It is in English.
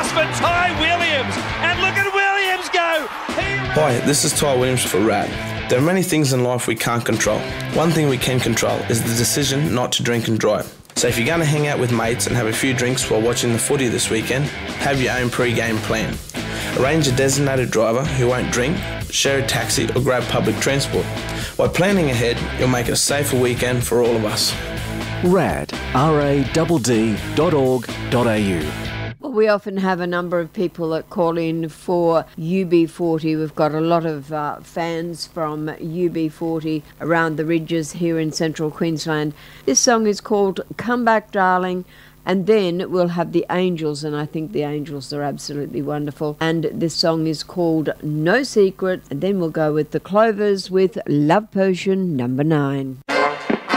pass for Ty Williams. And look at Williams go. Hi, this is Ty Williams for RAD. There are many things in life we can't control. One thing we can control is the decision not to drink and drive. So if you're going to hang out with mates and have a few drinks while watching the footy this weekend, have your own pre-game plan. Arrange a designated driver who won't drink, share a taxi or grab public transport. By planning ahead, you'll make it a safer weekend for all of us. RAD, radd.org.au. Well, we often have a number of people that call in for UB40. We've got a lot of fans from UB40 around the ridges here in central Queensland. This song is called Come Back Darling, and then we'll have the Angels, and I think the Angels are absolutely wonderful. And this song is called No Secret, and then we'll go with the Clovers with Love Potion number 9.